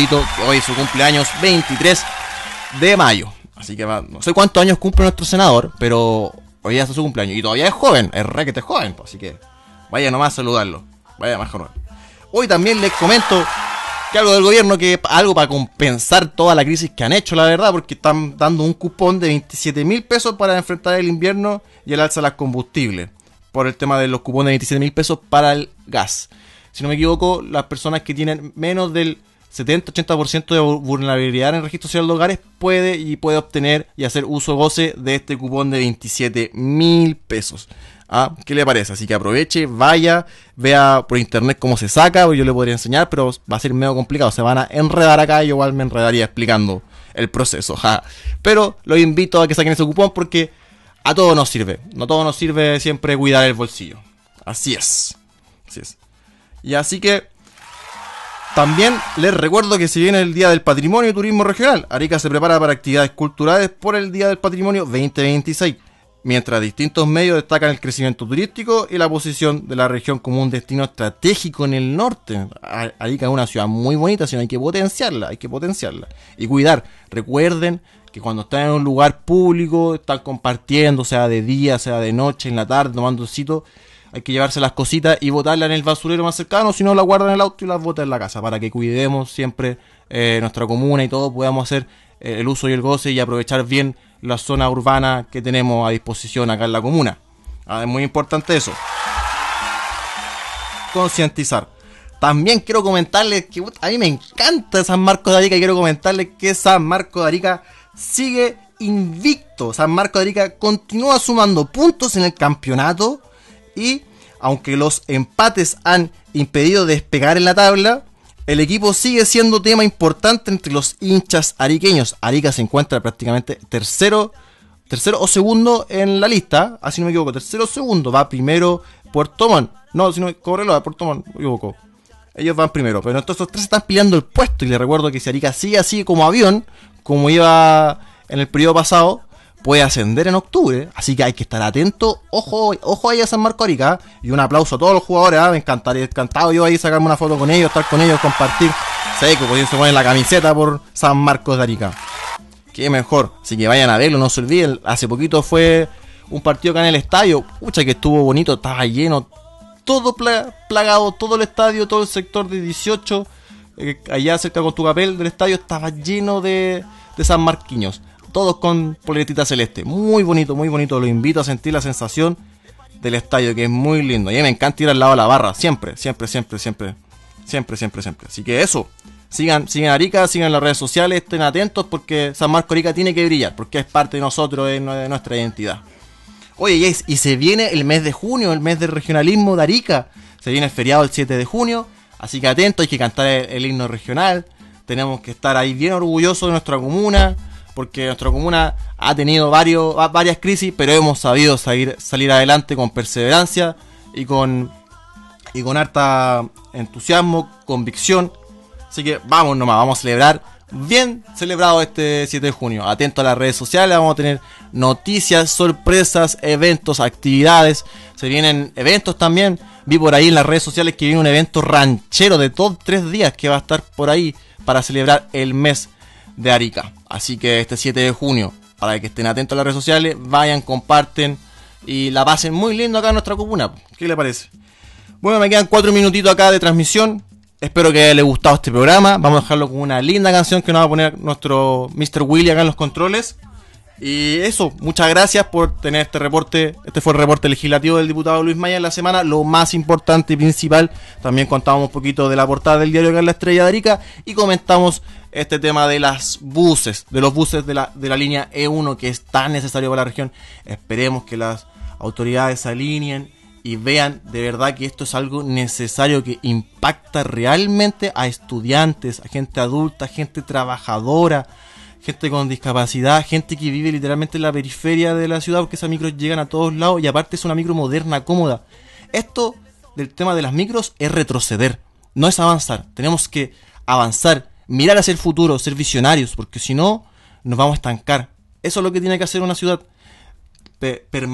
saludito, que hoy es su cumpleaños 23 de mayo. Así que no sé cuántos años cumple nuestro senador, pero hoy ya es su cumpleaños. Y todavía es joven, es requete joven, pues, así que vaya nomás a saludarlo. Vaya más joven. Hoy también les comento que algo del gobierno, que algo para compensar toda la crisis que han hecho, la verdad, porque están dando un cupón de 27.000 pesos para enfrentar el invierno y el alza de los combustibles, por el tema de los cupones de 27.000 pesos para el gas. Si no me equivoco, las personas que tienen menos del 70-80% de vulnerabilidad en el registro social de hogares puede obtener y hacer uso goce de este cupón de 27.000 pesos. ¿Ah? ¿Qué le parece? Así que aproveche, vaya, vea por internet cómo se saca, yo le podría enseñar, pero va a ser medio complicado, se van a enredar acá y yo igual me enredaría explicando el proceso. ¿Ja? Pero los invito a que saquen ese cupón porque a todos nos sirve, no a todos nos sirve siempre cuidar el bolsillo. Así es. Y así que también les recuerdo que se viene el Día del Patrimonio y Turismo Regional. Arica se prepara para actividades culturales por el Día del Patrimonio 2026. Mientras distintos medios destacan el crecimiento turístico y la posición de la región como un destino estratégico en el norte. Arica es una ciudad muy bonita, sino hay que potenciarla y cuidar. Recuerden que cuando están en un lugar público, están compartiendo, sea de día, sea de noche, en la tarde, tomando un sitio, hay que llevarse las cositas y botarlas en el basurero más cercano, si no las guardan en el auto y las botan en la casa, para que cuidemos siempre nuestra comuna y todo, podamos hacer el uso y el goce y aprovechar bien la zona urbana que tenemos a disposición acá en la comuna. Es muy importante eso. Concientizar. También quiero comentarles que a mí me encanta San Marcos de Arica y quiero comentarles que San Marcos de Arica sigue invicto. San Marcos de Arica continúa sumando puntos en el campeonato y aunque los empates han impedido despegar en la tabla, el equipo sigue siendo tema importante entre los hinchas ariqueños. Arica se encuentra prácticamente tercero o segundo en la lista, así no me equivoco, tercero o segundo, va primero Puerto Montt. No, si no me equivoco, Puerto Montt, me equivoco. Ellos van primero, pero estos tres están peleando el puesto y les recuerdo que si Arica sigue así como avión, como iba en el periodo pasado, puede ascender en octubre, así que hay que estar atento. Ojo ahí a San Marcos de Arica. Y un aplauso a todos los jugadores, me encantaría, encantado yo ahí sacarme una foto con ellos, estar con ellos, compartir. Sé que podían se poner la camiseta por San Marcos de Arica. Qué mejor, así que vayan a verlo, no se olviden. Hace poquito fue un partido acá en el estadio, pucha que estuvo bonito, estaba lleno, todo plagado, todo el estadio, todo el sector de 18, allá cerca con Tucapel del estadio, estaba lleno de sanmarquiños. Todos con poletita celeste. Muy bonito, muy bonito. Los invito a sentir la sensación del estadio, que es muy lindo. Y a mí me encanta ir al lado de la barra. Siempre. Así que eso. Sigan Arica, sigan las redes sociales, estén atentos porque San Marcos de Arica tiene que brillar. Porque es parte de nosotros, de nuestra identidad. Oye, y se viene el mes de junio, el mes del regionalismo de Arica. Se viene el feriado el 7 de junio. Así que atentos, hay que cantar el himno regional. Tenemos que estar ahí bien orgullosos de nuestra comuna. Porque nuestra comuna ha tenido varias crisis, pero hemos sabido salir adelante con perseverancia y con harta entusiasmo, convicción. Así que vamos nomás, vamos a celebrar bien celebrado este 7 de junio. Atento a las redes sociales, vamos a tener noticias, sorpresas, eventos, actividades. Se vienen eventos también. Vi por ahí en las redes sociales que viene un evento ranchero de todos 3 días que va a estar por ahí para celebrar el mes de Arica. Así que este 7 de junio, para que estén atentos a las redes sociales, vayan, comparten y la pasen muy lindo acá en nuestra comuna. ¿Qué le parece? Bueno, me quedan 4 minutitos acá de transmisión. Espero que les haya gustado este programa. Vamos a dejarlo con una linda canción que nos va a poner nuestro Mr. Willy acá en los controles. Y eso, muchas gracias por tener este reporte. Este fue el reporte legislativo del diputado Luis Maya en la semana. Lo más importante y principal, también contamos un poquito de la portada del diario que es La Estrella de Arica y comentamos este tema de los buses de la línea E1 que es tan necesario para la región. Esperemos que las autoridades se alineen y vean de verdad que esto es algo necesario que impacta realmente a estudiantes, a gente adulta, gente trabajadora, gente con discapacidad, gente que vive literalmente en la periferia de la ciudad porque esas micros llegan a todos lados y aparte es una micro moderna, cómoda. Esto del tema de las micros es retroceder, no es avanzar. Tenemos que avanzar, mirar hacia el futuro, ser visionarios, porque si no nos vamos a estancar. Eso es lo que tiene que hacer una ciudad,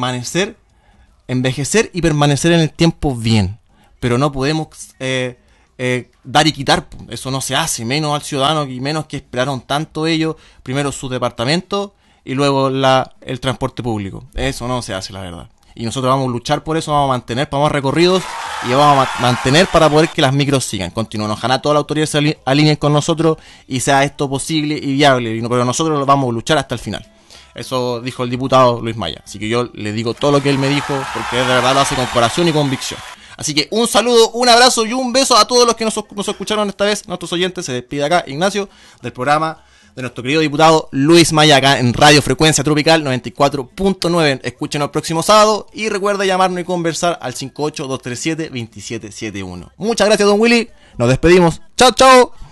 envejecer y permanecer en el tiempo bien. Pero no podemos dar y quitar. Eso no se hace, menos al ciudadano y menos que esperaron tanto ellos, primero sus departamentos y luego el transporte público. Eso no se hace, la verdad. Y nosotros vamos a luchar por eso, vamos a mantener para más recorridos y vamos a mantener para poder que las micros sigan. Continúen, ojalá todas las autoridades se alineen con nosotros y sea esto posible y viable, pero nosotros lo vamos a luchar hasta el final. Eso dijo el diputado Luis Maya. Así que yo le digo todo lo que él me dijo, porque de verdad lo hace con corazón y convicción. Así que un saludo, un abrazo y un beso a todos los que nos escucharon esta vez, nuestros oyentes. Se despide acá Ignacio del programa de nuestro querido diputado Luis Maya, acá en Radio Frecuencia Tropical 94.9. Escúchenos el próximo sábado y recuerda llamarnos y conversar al 58237-2771. Muchas gracias, don Willy. Nos despedimos. Chao, chao.